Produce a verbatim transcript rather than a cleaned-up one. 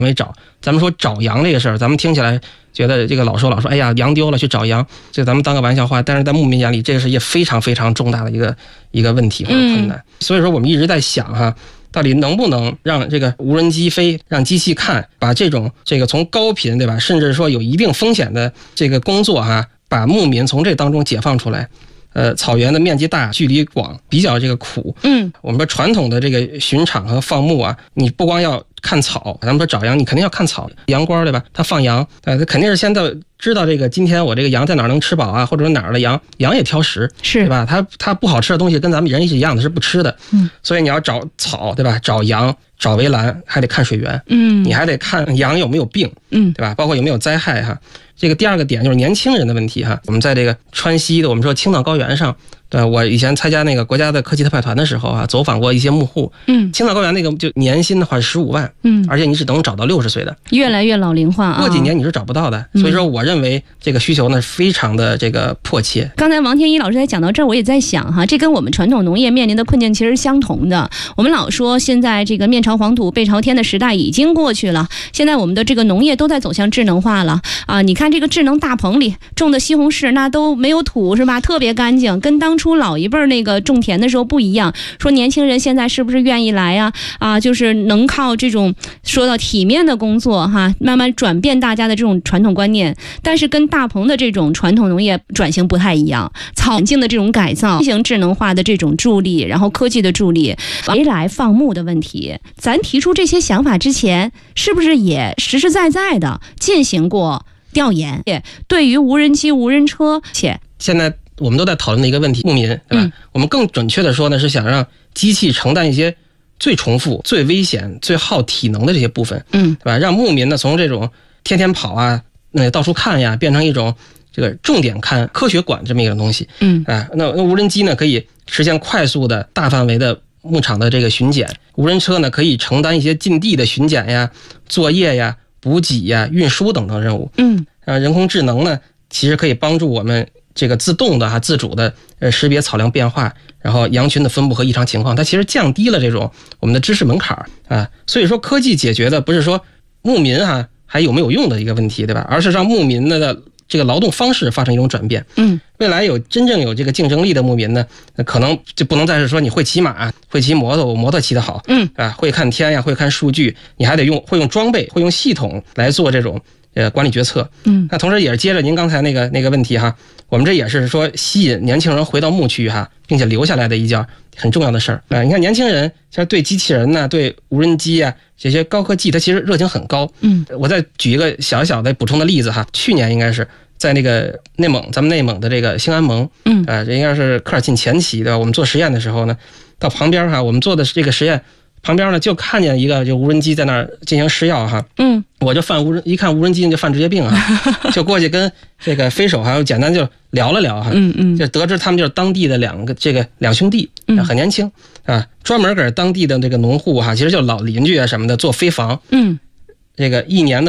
为找。咱们说找羊这个事儿，咱们听起来觉得这个老说老说，哎呀，羊丢了去找羊，这咱们当个玩笑话。但是在牧民眼里，这个是一个非常非常重大的一个一个问题或者困难。嗯、所以说，我们一直在想哈，到底能不能让这个无人机飞，让机器看，把这种这个从高频对吧，甚至说有一定风险的这个工作哈，把牧民从这当中解放出来。呃，草原的面积大，距离广，比较这个苦。嗯，我们说传统的这个巡场和放牧啊，你不光要看草，咱们说找羊，你肯定要看草，羊倌对吧？他放羊，呃，他肯定是先到知道这个今天我这个羊在哪儿能吃饱啊，或者说哪儿的羊，羊也挑食，是对吧？它它不好吃的东西跟咱们人是一样的，是不吃的。嗯，所以你要找草对吧？找羊，找围栏，还得看水源。嗯，你还得看羊有没有病。嗯，对吧？包括有没有灾害哈。这个第二个点就是年轻人的问题哈。我们在这个川西的我们说青藏高原上，对，我以前参加那个国家的科技特派团的时候啊，走访过一些牧户。嗯，青藏高原那个就年薪的话是十五万。嗯，而且你是能找到六十岁的， 越来越老龄化啊。 过几年你是找不到的。所以说，我认为这个需求呢非常的这个迫切。 刚才王天一老师在讲到这儿，我也在想哈，这跟我们传统农业面临的困境其实相同的。我们老说现在这个面朝黄土背朝天的时代已经过去了，现在我们的这个农业都在走向智能化了啊！你看这个智能大棚里种的西红柿，那都没有土是吧？特别干净，跟当初老一辈那个种田的时候不一样。说年轻人现在是不是愿意来呀？啊，就是能靠这种说到体面的工作哈，慢慢转变大家的这种传统观念。但是跟大棚的这种传统农业转型不太一样，草环境的这种改造，进行智能化的这种助力，然后科技的助力，围来放牧的问题，咱提出这些想法之前，是不是也实实在在的进行过调研？对于无人机、无人车，且现在我们都在讨论的一个问题，牧民对吧？嗯、我们更准确的说呢，是想让机器承担一些最重复、最危险、最耗体能的这些部分，嗯，对吧？让牧民呢从这种天天跑啊，那到处看呀，变成一种这个重点看、科学馆这么一个东西，嗯，啊，那那无人机呢可以实现快速的、大范围的牧场的这个巡检，无人车呢可以承担一些近地的巡检呀、作业呀、补给呀、运输等等任务。嗯，啊，人工智能呢，其实可以帮助我们这个自动的哈、自主的呃识别草量变化，然后羊群的分布和异常情况，它其实降低了这种我们的知识门槛啊。所以说，科技解决的不是说牧民哈、啊、还有没有用的一个问题，对吧？而是让牧民的这个劳动方式发生一种转变。嗯，未来有真正有这个竞争力的牧民呢，可能就不能再是说你会骑马、会骑摩托，我摩托骑得好，嗯啊，会看天呀，会看数据，你还得用会用装备，会用系统来做这种呃管理决策。嗯，那同时也是接着您刚才那个那个问题哈，我们这也是说吸引年轻人回到牧区哈，并且留下来的一件很重要的事儿啊、呃。你看年轻人像对机器人呢、对无人机啊这些高科技，它其实热情很高。嗯，我再举一个小小的补充的例子哈，去年应该是在那个内蒙，咱们内蒙的这个兴安盟，嗯，啊、呃，这应该是科尔沁前期对吧？我们做实验的时候呢，到旁边哈，我们做的这个实验旁边呢，就看见一个就无人机在那儿进行施药哈，嗯，我就犯无人一看无人机就犯职业病啊，就过去跟这个飞手还有简单就聊了聊哈，嗯嗯，就得知他们就是当地的两个这个两兄弟，很年轻啊，专门给当地的这个农户哈，其实就老邻居啊什么的做飞房，嗯，这个一年的。